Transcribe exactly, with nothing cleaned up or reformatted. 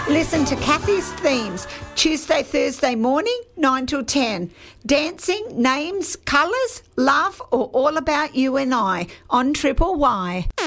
Listen to Kathy's Themes, Tuesday, Thursday morning, nine till ten. Dancing, names, colours, love, or all about you and I on Triple Y.